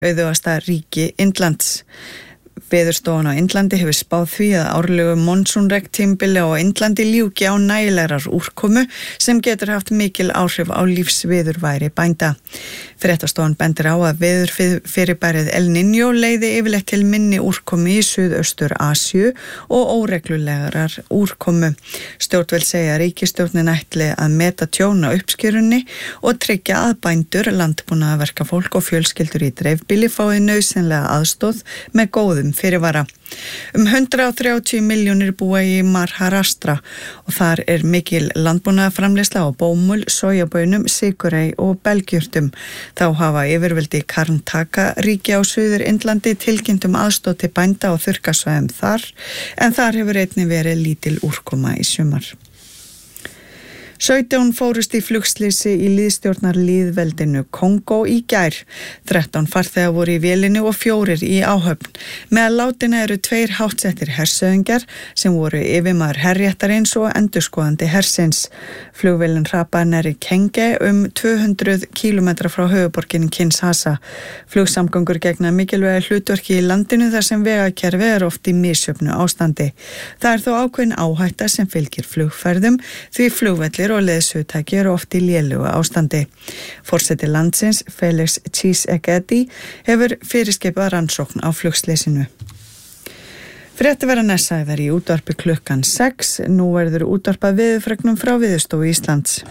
auðugasta ríki Indlands. Veðurstofan á Indlandi hefur spáð því að árlegu monsúnregntímabili á Indlandi ljúki á nægilegrar úrkomu sem getur haft mikil áhrif á lífsviðurværi bænda. Fréttastofan bendir á að veðurfyrirbærið El Niño leiði yfirleitt til minni úrkomu í Suðaustur Asíu og óreglulegar úrkomu. Stjórnvöld segja að ríkisstjórnin ætli að meta tjón á uppskerunni og tryggja að bændur, landbúnaðarverkafólk og fjölskyldur í dreifbýli fái nauðsynlega aðstoð með góðum fyrirvara. 130 milljónir búa í Maharashtra og þar mikil landbúnaðarframleiðsla á bómull, sojabaunum, sykurey og belgjurtum. Þá hafa yfirvöldi Karnataka ríki á Suður Indlandi tilkynnt aðstoð til bænda og þurrkasvæðum þar, en þar hefur einnig verið lítil úrkoma í sumar. 17 fórust í flugslysi í lýðstjórnarlýðveldinu Kongó í gær. 13 farþegar voru í vélinni og 4 í áhöfn. Meðal látinna eru 2 háttsettir hershöfðingjar sem voru yfirmaður herréttarins og endurskoðandi hersins. Flugvélin hrapaði nærri Kenge 200 kílómetra frá höfuðborginni Kinshasa. Flugsamgöngur gegna mikilvæga hlutverki í landinu þar sem vegakerfi oft í misjöfnu ástandi. Það þó ákveðin áhætta sem fylgir flugferðum því flugvellir og leiðsögutæki eru oft í lélegu ástandi. Forseti landsins, Felix Tshisekedi, hefur fyrirskipað rannsókn á flugslysinu. Fréttir verða næstsagðar í útvarpi klukkan 6. Nú verður útvarpað veðurfregnum frá Veðurstofu Íslands.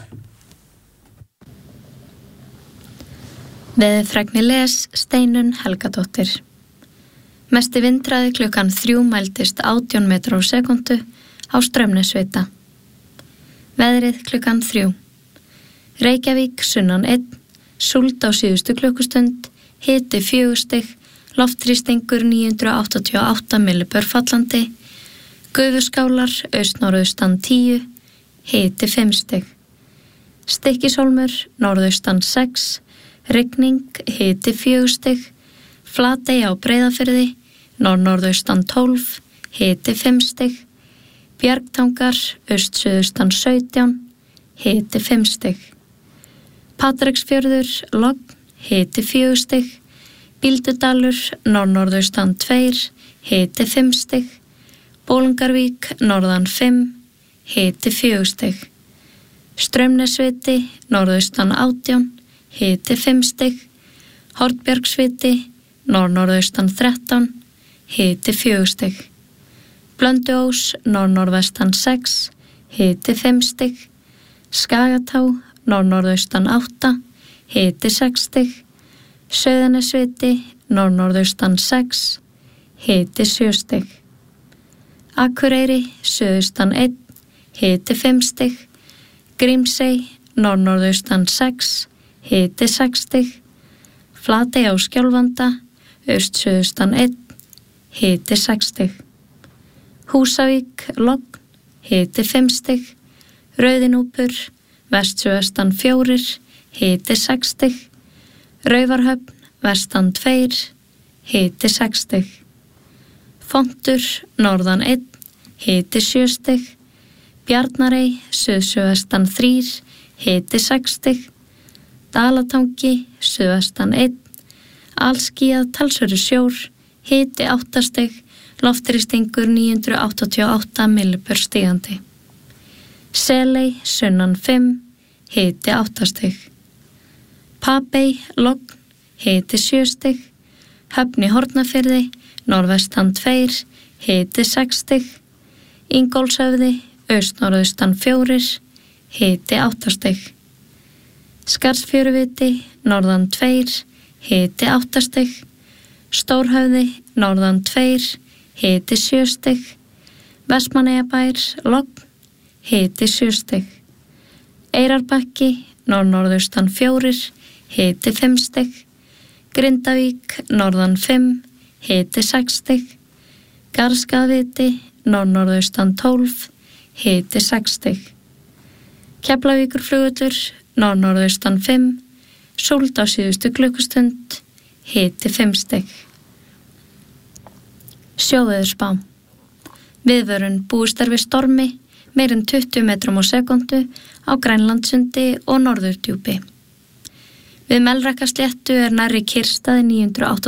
Veðurfregni les Steinunn Helgadóttir. Mesti vindhraði klukkan 3 mældist 18 metrar á sekúndu á Straumnesvita. Veðrið klukkan 3. Reykjavík sunnan 1, súld á síðustu klukkustund, hiti 4 stig, loftþrýstingur 988 millibör fallandi, Gufuskálar austnorðaustan 10, hiti 5 stig. Stykkishólmur norðaustan 6, rigning hiti 4 stig, Flatey á Breiðafirði norðaustan 12, hiti 5 stig. Bjargtangar, austsuðustan 17, hiti 5 stig. Patreksfjörður, logn, hiti 4 stig. Bíldudalur, norðaustan 2, hiti 5 stig. Bolungarvík, norðan 5, hiti 4 stig. Straumnesviti, norðaustan 18, hiti 5 stig. Hornbjargsviti, norðaustan 13, hiti 4 stig. Blönduós, norðvestan 6, hiti 5 stig. Skagatá, norðaustan 8, hiti 6 stig. Sauðanesviti, norðaustan 6, hiti 7 stig. Akureyri, suðaustan 1, hiti 5 stig. Grímsey, norðaustan 6, hiti 6 stig. Flatey á Skjálfanda, austsuðaustan 1, hiti 6 stig. Húsavík, logn, hiti 5 stig. Rauðinúpur, vestsuðvestan 4, hiti 6 stig. Raufarhöfn, vestan 2, hiti 6 stig. Fontur, norðan 1, hiti 7 stig. Bjarnarey, suðsuðvestan 3, hiti 6 stig. Dalatangi, suðvestan 1, alskýjað talsverður sjór, hiti 8 stig. Loftþrýstingur 988 millibör stigandi. Seley, sunnan 5, hiti 8 stig. Papey, logn, hiti 7 stig. Höfn í Hornafirði, norðvestan 2, hiti 6 stig. Ingólfshöfði, austnorðaustan 4, hiti 8 stig. Skarðsfjöruviti, norðan 2, hiti 8 stig. Stórhöfði, norðan 2, hiti 7 stig. Vestmannaeyjabær, logn, hiti 7 stig. Eyrarbakki, norðaustan 4, hiti 5 stig. Grindavík, norðan 5, hiti 6 stig. Garðskaðviti, norðaustan 12, hiti 6 stig. Keflavíkurflugvöllur, norðaustan 5, súld á síðustu klukkustund, hiti 5 stig. Sjóveðurspá. Viðvörun búist við stormi meir en 20 metrum á sekúndu á Grænlandssundi og Norðurdjúpi. Við Melrakkasléttu nærri kyrrstæði 980